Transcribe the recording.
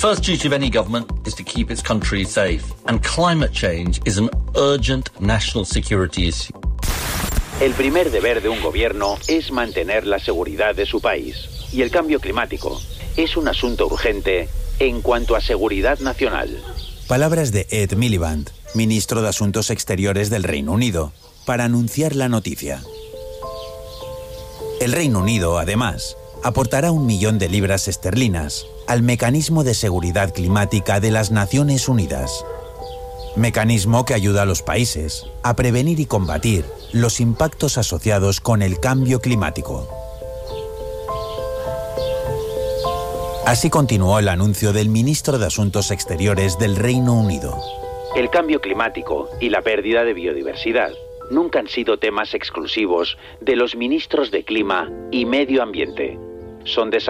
first duty of any government is to keep its country safe, and climate change is an urgent national security issue. El primer deber de un gobierno es mantener la seguridad de su país. Y el cambio climático es un asunto urgente en cuanto a seguridad nacional. Palabras de Ed Miliband, ministro de Asuntos Exteriores del Reino Unido, para anunciar la noticia. El Reino Unido, además, aportará 1 millón de libras esterlinas al Mecanismo de Seguridad Climática de las Naciones Unidas. Mecanismo que ayuda a los países a prevenir y combatir los impactos asociados con el cambio climático. Así continuó el anuncio del ministro de Asuntos Exteriores del Reino Unido. El cambio climático y la pérdida de biodiversidad nunca han sido temas exclusivos de los ministros de Clima y Medio Ambiente. Son